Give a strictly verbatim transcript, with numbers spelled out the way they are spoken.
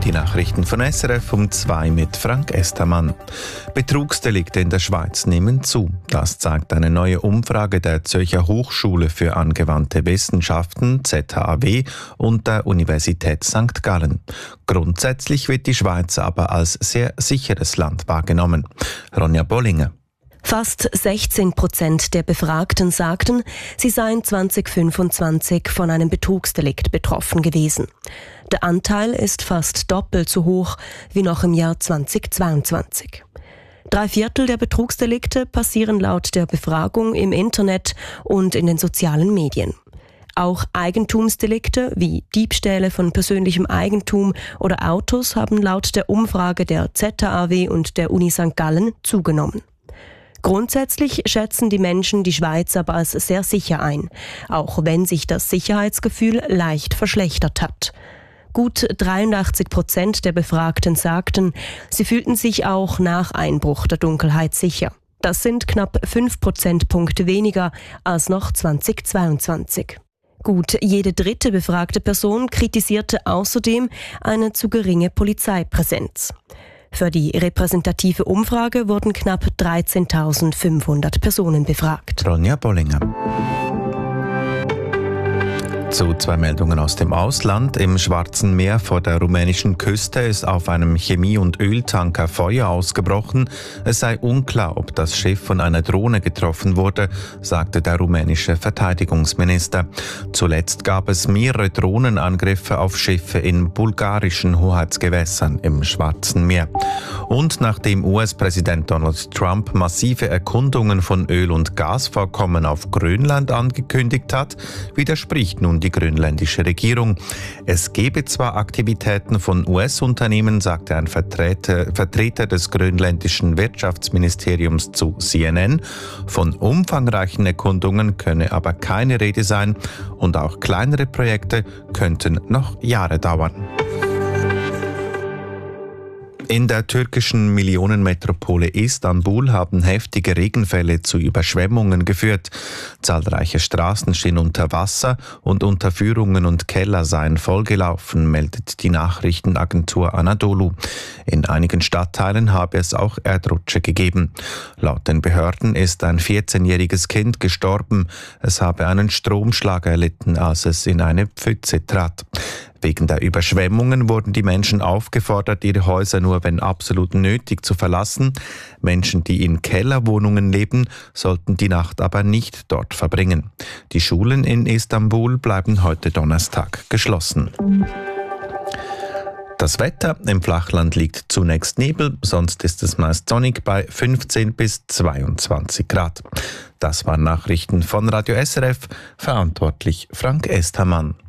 Die Nachrichten von S R F um zwei mit Frank Estermann. Betrugsdelikte in der Schweiz nehmen zu. Das zeigt eine neue Umfrage der Zürcher Hochschule für angewandte Wissenschaften Z H A W und der Universität Sankt Gallen. Grundsätzlich wird die Schweiz aber als sehr sicheres Land wahrgenommen. Ronja Bollinger. Fast sechzehn Prozent der Befragten sagten, sie seien zwanzig fünfundzwanzig von einem Betrugsdelikt betroffen gewesen. Der Anteil ist fast doppelt so hoch wie noch im Jahr zweitausendzweiundzwanzig. Drei Viertel der Betrugsdelikte passieren laut der Befragung im Internet und in den sozialen Medien. Auch Eigentumsdelikte wie Diebstähle von persönlichem Eigentum oder Autos haben laut der Umfrage der Z H A W und der Uni Sankt Gallen zugenommen. Grundsätzlich schätzen die Menschen die Schweiz aber als sehr sicher ein, auch wenn sich das Sicherheitsgefühl leicht verschlechtert hat. Gut dreiundachtzig Prozent der Befragten sagten, sie fühlten sich auch nach Einbruch der Dunkelheit sicher. Das sind knapp fünf Prozentpunkte weniger als noch zweitausendzweiundzwanzig. Gut jede dritte befragte Person kritisierte außerdem eine zu geringe Polizeipräsenz. Für die repräsentative Umfrage wurden knapp dreizehntausendfünfhundert Personen befragt. Ronja Bollinger. Zu zwei Meldungen aus dem Ausland. Im Schwarzen Meer vor der rumänischen Küste ist auf einem Chemie- und Öltanker Feuer ausgebrochen. Es sei unklar, ob das Schiff von einer Drohne getroffen wurde, sagte der rumänische Verteidigungsminister. Zuletzt gab es mehrere Drohnenangriffe auf Schiffe in bulgarischen Hoheitsgewässern im Schwarzen Meer. Und nachdem U S-Präsident Donald Trump massive Erkundungen von Öl- und Gasvorkommen auf Grönland angekündigt hat, widerspricht nun die grönländische Regierung. Es gebe zwar Aktivitäten von U S-Unternehmen, sagte ein Vertreter, Vertreter des grönländischen Wirtschaftsministeriums zu C N N. Von umfangreichen Erkundungen könne aber keine Rede sein und auch kleinere Projekte könnten noch Jahre dauern. In der türkischen Millionenmetropole Istanbul haben heftige Regenfälle zu Überschwemmungen geführt. Zahlreiche Straßen stehen unter Wasser und Unterführungen und Keller seien vollgelaufen, meldet die Nachrichtenagentur Anadolu. In einigen Stadtteilen habe es auch Erdrutsche gegeben. Laut den Behörden ist ein vierzehnjähriges Kind gestorben. Es habe einen Stromschlag erlitten, als es in eine Pfütze trat. Wegen der Überschwemmungen wurden die Menschen aufgefordert, ihre Häuser nur wenn absolut nötig zu verlassen. Menschen, die in Kellerwohnungen leben, sollten die Nacht aber nicht dort verbringen. Die Schulen in Istanbul bleiben heute Donnerstag geschlossen. Das Wetter im Flachland liegt zunächst Nebel, sonst ist es meist sonnig bei fünfzehn bis zweiundzwanzig Grad. Das waren Nachrichten von Radio S R F, verantwortlich Frank Estermann.